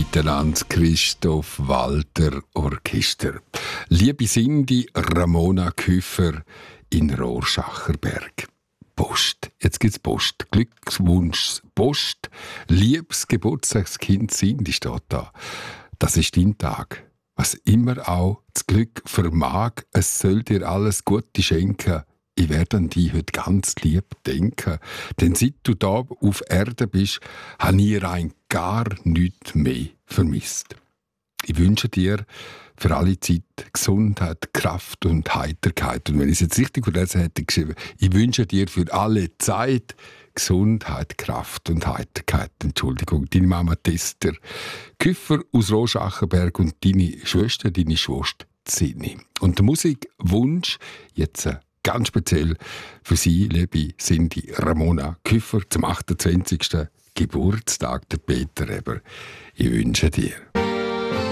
miteinander, Christoph Walter Orchester. Liebe Cindy, Ramona Küffer in Rorschacherberg. Post. Jetzt gibt's Post. Glückwunsch Post. Liebes Geburtstagskind Cindy steht da. Das ist dein Tag. Was immer auch das Glück vermag, es soll dir alles Gute schenken. Ich werde an dich heute ganz lieb denken. Denn seit du da auf Erde bist, habe ich rein gar nichts mehr vermisst. Ich wünsche dir für alle Zeit Gesundheit, Kraft und Heiterkeit. Und wenn ich es jetzt richtig gelesen hätte, geschrieben, ich wünsche dir für alle Zeit Gesundheit, Kraft und Heiterkeit. Entschuldigung, deine Mama Tester Küffer aus Roschachenberg und deine Schwester Zini. Und der Musikwunsch jetzt ganz speziell für Sie, liebe Cindy Ramona Küffer, zum 28. Geburtstag der Peter Eber. Ich wünsche dir